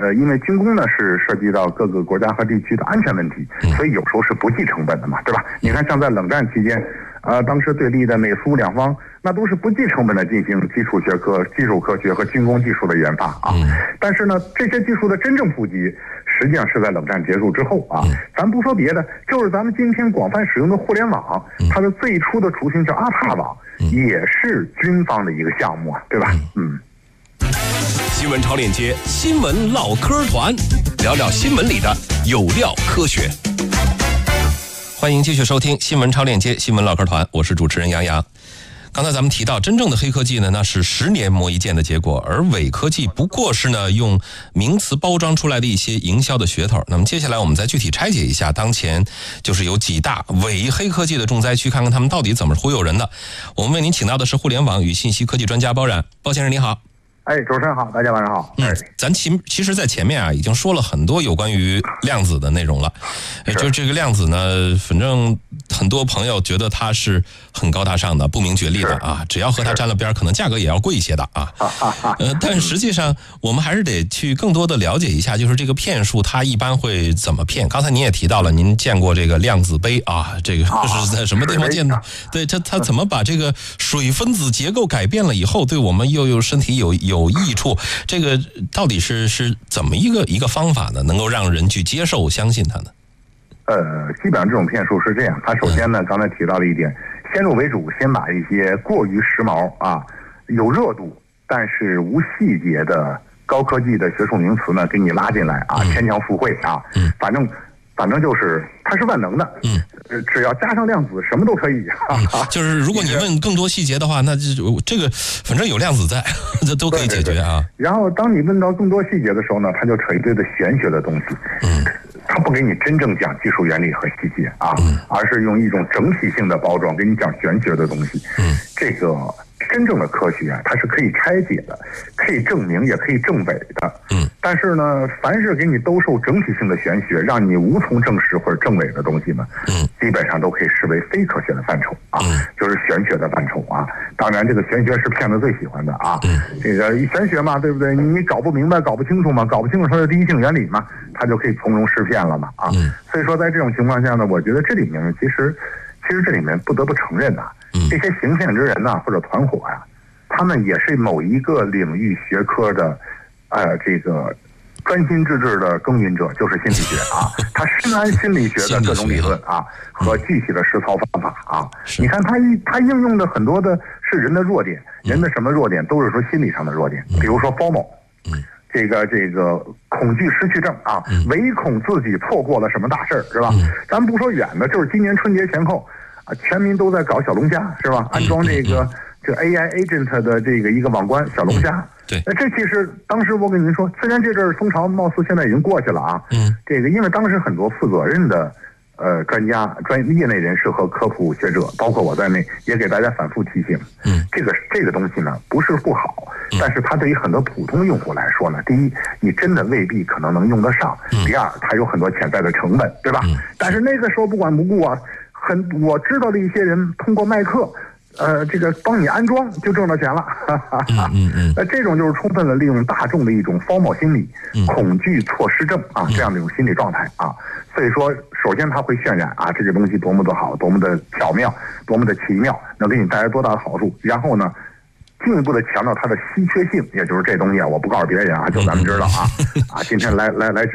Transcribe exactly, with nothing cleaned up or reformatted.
呃，因为军工呢是涉及到各个国家和地区的安全问题，所以有时候是不计成本的嘛，对吧？你看，像在冷战期间，呃，当时对立的美苏两方，那都是不计成本的进行基础学科、基础科学和军工技术的研发啊。但是呢，这些技术的真正普及，实际上是在冷战结束之后啊。咱不说别的，就是咱们今天广泛使用的互联网，它的最初的雏形叫阿帕网，也是军方的一个项目啊，对吧？嗯。 新闻超链接，新闻唠嗑团，聊聊新闻里的有料科学。欢迎继续收听新闻超链接，新闻唠嗑团，我是主持人杨洋。刚才咱们提到，真正的黑科技呢，那是十年磨一剑的结果，而伪科技不过是呢用名词包装出来的一些营销的噱头。那么接下来我们再具体拆解一下，当前就是有几大伪黑科技的重灾区，看看他们到底怎么忽悠人的。我们为您请到的是互联网与信息科技专家包冉，包先生你好。 哎，主持人好，大家晚上好。 嗯，咱其其实，在前面啊，已经说了很多有关于量子的内容了。呃，就这个量子呢，反正很多朋友觉得它是很高大上的、不明觉厉的啊，只要和它沾了边，可能价格也要贵一些的啊。呃，但实际上，我们还是得去更多的了解一下，就是这个骗术它一般会怎么骗。刚才您也提到了，您见过这个量子杯啊，这个是在什么地方见的？对，它它怎么把这个水分子结构改变了以后，对我们又有身体有有有益处，这个到底是是怎么一个一个方法呢？能够让人去接受、相信它呢？ 呃，基本上这种骗术是这样，它首先呢，刚才提到了一点，先入为主，先把一些过于时髦啊、有热度但是无细节的高科技的学术名词呢，给你拉进来啊，牵强附会啊，反正。反正就是它是万能的，嗯，只要加上量子，什么都可以。 嗯、就是如果你问更多细节的话，那这这个反正有量子在，这都可以解决啊。 对对对，然后当你问到更多细节的时候呢，他就扯一堆的玄学的东西，嗯，他不给你真正讲技术原理和细节啊，嗯、而是用一种整体性的包装给你讲玄学的东西。嗯，这个真正的科学啊，它是可以拆解的，可以证明，也可以证伪的。嗯，但是呢，凡是给你兜售整体性的玄学，让你无从证实或者证伪的东西呢，嗯，基本上都可以视为非科学的范畴啊，嗯、就是玄学的范畴啊。当然，这个玄学是骗子最喜欢的啊。嗯，这个玄学嘛，对不对？你搞不明白、搞不清楚嘛，搞不清楚它的第一性原理嘛，他就可以从中识骗了嘛啊。嗯，所以说，在这种情况下呢，我觉得这里面其实，其实这里面不得不承认呐、啊。这些行骗之人呐、啊，或者团伙呀、啊，他们也是某一个领域学科的，呃，这个专心致志的耕耘者，就是心理学啊。他深谙心理学的各种理论啊，和具体的实操方法啊。你看他一他应用的很多的是人的弱点，人的什么弱点都是说心理上的弱点，比如说 F O M O， 这个这个恐惧失去症啊，唯恐自己错过了什么大事儿，是吧？咱不说远的，就是今年春节前后。啊，全民都在搞小龙虾，是吧？安装这个这 A I agent 的这个一个网关小龙虾。 对， 那这其实当时我跟您说，虽然这阵儿风潮貌似现在已经过去了啊，嗯，这个因为当时很多负责任的呃专家、专业内人士和科普学者，包括我在内，也给大家反复提醒，嗯，这个这个东西呢不是不好，但是它对于很多普通用户来说呢，第一，你真的未必可能能用得上；第二，它有很多潜在的成本，对吧？但是那个时候不管不顾啊。很，我知道的一些人通过卖课，呃，这个帮你安装就挣到钱了，哈哈哈。嗯嗯，那这种就是充分的利用大众的一种 F O M O 心理、嗯、恐惧错失症啊这样的一种心理状态啊。所以说，首先他会渲染啊这个东西多么的好，多么的巧妙，多么的奇妙，能给你带来多大的好处。然后呢，进一步的强调它的稀缺性，也就是这东西啊，我不告诉别人啊，就咱们知道啊啊，今天来来来。